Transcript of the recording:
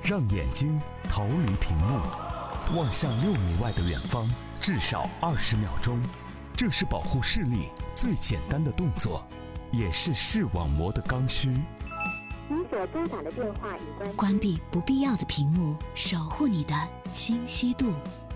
让眼睛逃离屏幕，望向6米外的远方，至少20秒钟。这是保护视力最简单的动作，也是视网膜的刚需。 您所拨打的电话已关机。 关闭不必要的屏幕，守护你的清晰度。